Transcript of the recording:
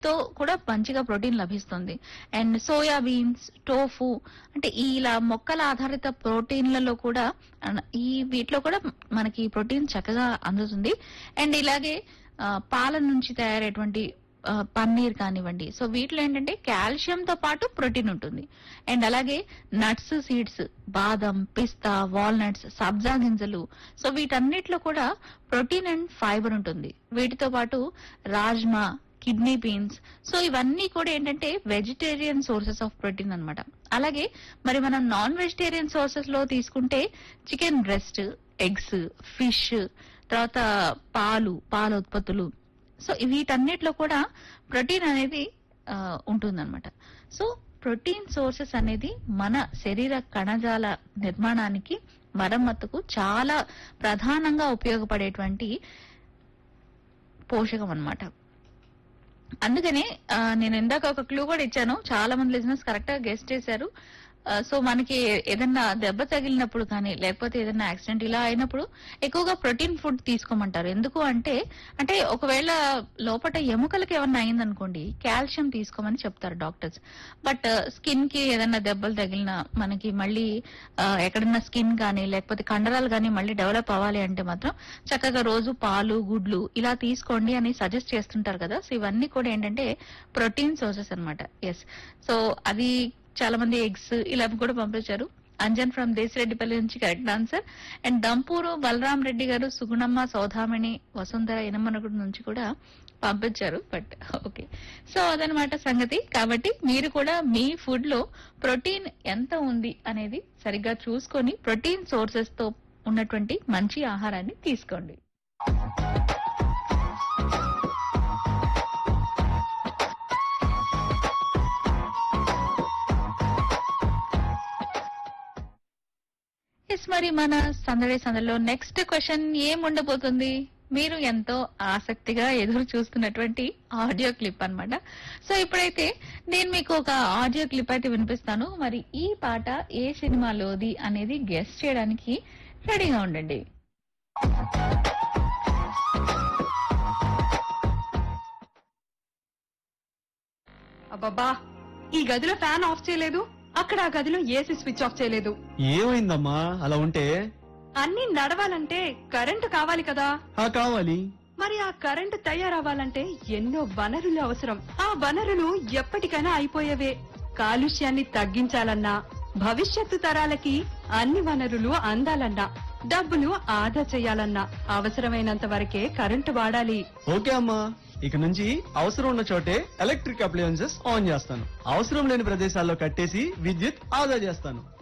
తో కూడా మంచిగా ప్రోటీన్ లభిస్తుంది. అండ్ సోయా బీన్స్, టోఫు అంటే ఇలా మొక్కల ఆధారిత ప్రోటీన్లలో కూడా ఈ వీటిలో కూడా మనకి ప్రోటీన్ చక్కగా అందుతుంది. అండ్ ఇలాగే పాల నుంచి తయారయ్యేటువంటి పన్నీర్ కానివ్వండి. సో వీటిలో ఏంటంటే కాల్షియం తో పాటు ప్రోటీన్ ఉంటుంది. అండ్ అలాగే నట్స్, సీడ్స్, బాదం, పిస్తా, వాల్నట్స్, సబ్జా గింజలు, సో వీటన్నిటిలో కూడా ప్రోటీన్ అండ్ ఫైబర్ ఉంటుంది. వీటితో పాటు రాజ్మా, కిడ్నీ బీన్స్, సో ఇవన్నీ కూడా ఏంటంటే వెజిటేరియన్ సోర్సెస్ ఆఫ్ ప్రోటీన్ అన్నమాట. అలాగే మరి మనం నాన్ వెజిటేరియన్ సోర్సెస్ లో తీసుకుంటే చికెన్ బ్రెస్ట్, ఎగ్స్, ఫిష్, తర్వాత పాల ఉత్పత్తులు, సో వీటన్నిటిలో కూడా ప్రోటీన్ అనేది ఉంటుందన్నమాట. సో ప్రోటీన్ సోర్సెస్ అనేది మన శరీర కణజాల నిర్మాణానికి, మరమ్మతుకు చాలా ప్రధానంగా ఉపయోగపడేటువంటి పోషకం అన్నమాట. అందుకనే నేను ఇందాక ఒక క్లూ కూడా ఇచ్చాను, చాలా మంది లిజనర్స్ కరెక్ట్ గా గెస్ట్ చేశారు. సో మనకి ఏదన్నా దెబ్బ తగిలినప్పుడు కానీ లేకపోతే ఏదైనా యాక్సిడెంట్ ఇలా అయినప్పుడు ఎక్కువగా ప్రోటీన్ ఫుడ్ తీసుకోమంటారు. ఎందుకు అంటే అంటే ఒకవేళ లోపల ఎముకలకి ఏమన్నా అయిందనుకోండి కాల్షియం తీసుకోమని చెప్తారు డాక్టర్స్. బట్ స్కిన్ కి ఏదైనా దెబ్బలు తగిలినా మనకి మళ్ళీ ఎక్కడన్నా స్కిన్ కానీ లేకపోతే కండరాలు కానీ మళ్ళీ డెవలప్ అవ్వాలి అంటే మాత్రం చక్కగా రోజు పాలు, గుడ్లు ఇలా తీసుకోండి అని సజెస్ట్ చేస్తుంటారు కదా. సో ఇవన్నీ కూడా ఏంటంటే ప్రోటీన్ సోర్సెస్ అన్నమాట. ఎస్, సో అది చాలా మంది ఎగ్స్ ఇలా కూడా పంపించారు. అంజన్ ఫ్రమ్ దేశిరెడ్డిపల్లి నుంచి correct answer. And Dampuru Balaram Reddy గారు, సుగుణమ్మ, సౌధామణి, వసుంధర ఇనమనగుడి నుంచి కూడా పంపించారు. బట్ ఓకే, సో అదనమాట సంగతి. కాబట్టి మీరు కూడా మీ ఫుడ్ లో ప్రోటీన్ ఎంత ఉంది అనేది సరిగ్గా చూసుకొని ప్రోటీన్ సోర్సెస్ తో ఉన్నటువంటి మంచి ఆహారాన్ని తీసుకోండి. మరి మన సందడిలో నెక్స్ట్ క్వశ్చన్ ఏముండబోతుంది? మీరు ఎంతో ఆసక్తిగా ఎదురు చూస్తున్నటువంటి ఆడియో క్లిప్ అన్నమాట. సో ఇప్పుడైతే నేను మీకు ఒక ఆడియో క్లిప్ అయితే వినిపిస్తాను. మరి ఈ పాట ఏ సినిమాలోది అనేది గెస్ చేయడానికి రెడీగా ఉండండి. అబ్బబ్బా, ఈ గదిలో ఫ్యాన్ ఆఫ్ చేయలేదు, అక్కడ ఆ గదిలో ఏసీ స్విచ్ ఆఫ్ చేయలేదు. ఏమైందమ్మా అలా ఉంటే? అన్ని నడవాలంటే కరెంటు కావాలి కదా. కావాలి. మరి ఆ కరెంటు తయారవ్వాలంటే ఎన్నో వనరులు అవసరం. ఆ వనరులు ఎప్పటికైనా అయిపోయేవే. కాలుష్యాన్ని తగ్గించాలన్నా, భవిష్యత్తు తరాలకి అన్ని వనరులు అందాలన్నా, డబ్బులు ఆదా చేయాలన్నా అవసరమైనంత వరకే కరెంటు వాడాలి. ఓకే అమ్మా, ఇక నుంచి అవసరం ఉన్న చోటే ఎలక్ట్రిక్ అప్లయన్సెస్ ఆన్ చేస్తాను. అవసరం లేని ప్రదేశాల్లో కట్టేసి విద్యుత్ ఆదా చేస్తాను.